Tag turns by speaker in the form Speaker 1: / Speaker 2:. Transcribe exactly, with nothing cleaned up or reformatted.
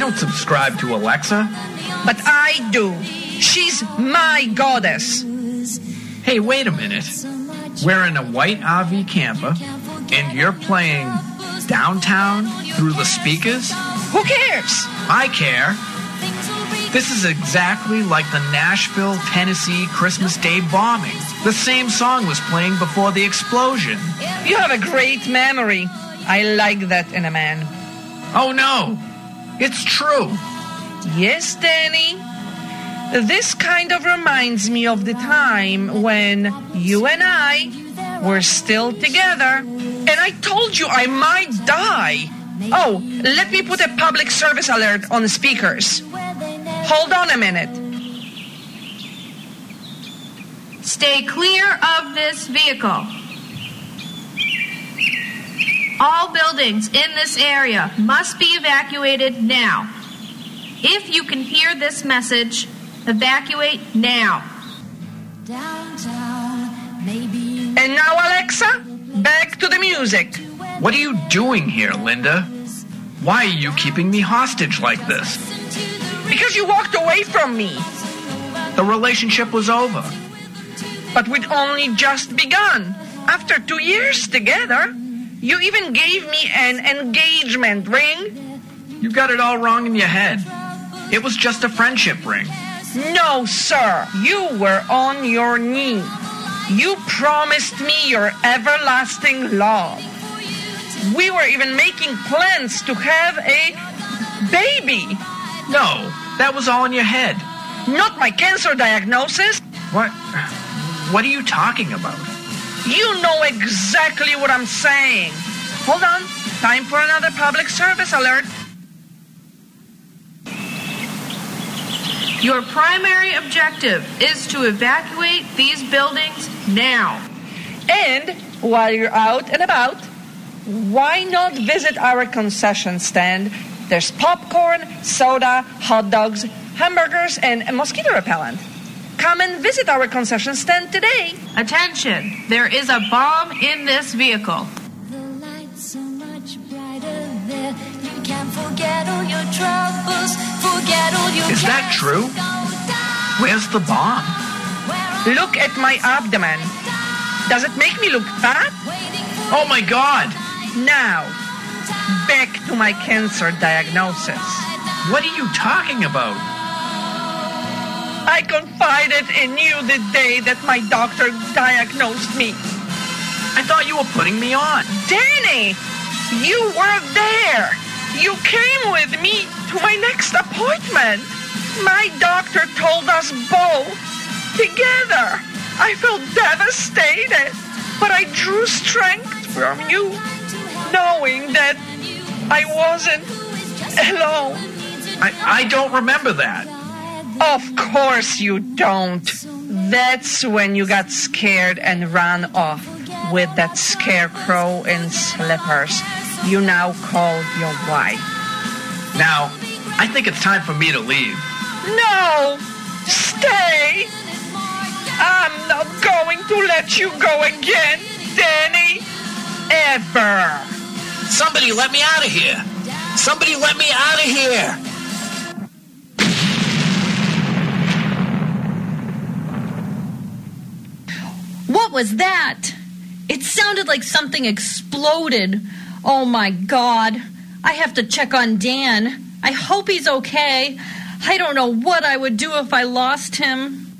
Speaker 1: don't subscribe to Alexa.
Speaker 2: But I do. She's my goddess.
Speaker 1: Hey, wait a minute. We're in a white R V camper, and you're playing Downtown through the speakers?
Speaker 2: Who cares?
Speaker 1: I care. This is exactly like the Nashville, Tennessee Christmas Day bombing. The same song was playing before the explosion.
Speaker 2: You have a great memory. I like that in a man.
Speaker 1: Oh, no. It's true.
Speaker 2: Yes, Danny. This kind of reminds me of the time when you and I were still together, and I told you I might die. Oh, let me put a public service alert on the speakers. Hold on a minute.
Speaker 3: Stay clear of this vehicle. All buildings in this area must be evacuated now. If you can hear this message, evacuate now.
Speaker 2: And now, Alexa, back to the music.
Speaker 1: What are you doing here, Linda? Why are you keeping me hostage like this?
Speaker 2: Because you walked away from me.
Speaker 1: The relationship was over.
Speaker 2: But we'd only just begun. After two years together, you even gave me an engagement ring.
Speaker 1: You got it all wrong in your head. It was just a friendship ring.
Speaker 2: No, sir. You were on your knee. You promised me your everlasting love. We were even making plans to have a baby.
Speaker 1: No, that was all in your head.
Speaker 2: Not my cancer diagnosis.
Speaker 1: What? What are you talking about?
Speaker 2: You know exactly what I'm saying. Hold on. Time for another public service alert.
Speaker 3: Your primary objective is to evacuate these buildings now.
Speaker 2: And while you're out and about, why not visit our concession stand? There's popcorn, soda, hot dogs, hamburgers, and a mosquito repellent. Come and visit our concession stand today.
Speaker 3: Attention, there is a bomb in this vehicle.
Speaker 4: The lights so much brighter there. You can forget all your troubles, forget all your
Speaker 1: Is that true? Where's the bomb?
Speaker 2: Look at my abdomen. Does it make me look fat?
Speaker 1: Oh my God!
Speaker 2: Now, back to my cancer diagnosis.
Speaker 1: What are you talking about?
Speaker 2: I confided in you the day that my doctor diagnosed me.
Speaker 1: I thought you were putting me on.
Speaker 2: Danny, you were there. You came with me to my next appointment. My doctor told us both together. I felt devastated, but I drew strength from you, knowing that I wasn't alone.
Speaker 1: I, I don't remember that.
Speaker 2: Of course you don't. That's when you got scared and ran off with that scarecrow in slippers you now call your wife.
Speaker 1: Now, I think it's time for me to leave.
Speaker 2: No! Stay! I'm not going to let you go again, Danny. Ever.
Speaker 1: Somebody let me out of here. Somebody let me out of here.
Speaker 5: What was that? It sounded like something exploded. Oh, my God. I have to check on Dan. I hope he's okay. I don't know what I would do if I lost him.